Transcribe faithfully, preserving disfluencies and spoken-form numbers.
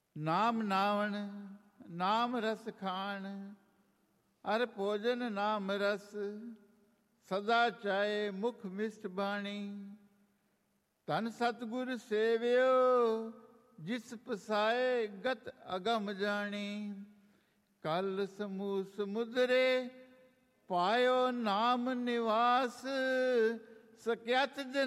ਨਾਮ ਨਾਵਣ ਨਾਮ ਰਸ ਖਾਣ, ਅਰ ਭੋਜਨ ਨਾਮ ਰਸ, ਸਦਾ ਚਾਏ ਮੁਖ ਮਿਸ਼ਟ ਬਾਣੀ। ਧਨ ਸਤਿਗੁਰ ਸੇਵਿਓ, ਜਿਸ ਪਸਾਏ ਗਤ ਅਗਮ ਜਾਣੀ। ਕਲ ਸਮੂਹ ਸਮੁਦਰੇ, ਪਾਇਓ ਨਾਮ ਨਿਵਾਸ, ਸਕਯਤ